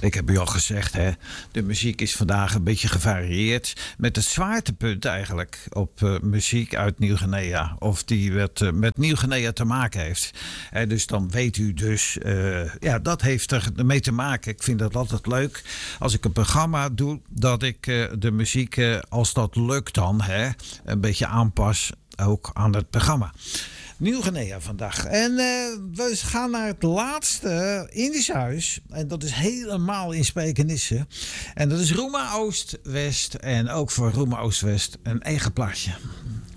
Ik heb u al gezegd, hè, de muziek is vandaag een beetje gevarieerd. Met het zwaartepunt eigenlijk op muziek uit Nieuw-Guinea. Of die met Nieuw-Guinea te maken heeft. Dus dan weet u dus, ja, dat heeft ermee te maken. Ik vind dat altijd leuk als ik een programma doe, dat ik de muziek, als dat lukt dan, een beetje aanpas ook aan het programma. Nieuw-Guinea vandaag. En we gaan naar het laatste Indisch huis. En dat is helemaal in Spijkenisse. En dat is Roema Oost-West. En ook voor Roema Oost-West een eigen plaatje.